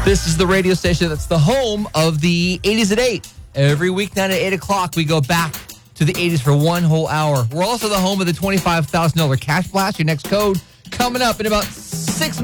This is the radio station that's the home of the 80s at 8. Every weeknight at 8 o'clock, we go back to the 80s for one whole hour. We're also the home of the $25,000 cash blast. Your next code coming up in about 6 minutes.